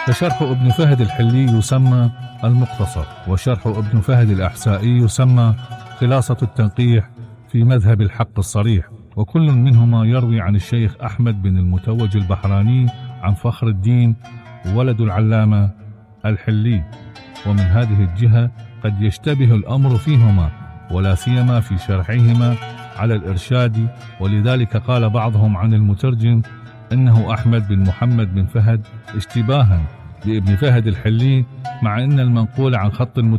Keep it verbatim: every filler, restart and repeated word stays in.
فشرح ابن فهد الحلي يسمى المختصر، وشرح ابن فهد الأحسائي يسمى خلاصة التنقيح في مذهب الحق الصريح، وكل منهما يروي عن الشيخ أحمد بن المتوج البحراني عن فخر الدين ولد العلامة الحلي. ومن هذه الجهة قد يشتبه الأمر فيهما، ولا سيما في شرحهما على الإرشاد، ولذلك قال بعضهم عن المترجم إنه أحمد بن محمد بن فهد اشتباها بابن فهد الحلي، مع أن المنقول عن خط المترجم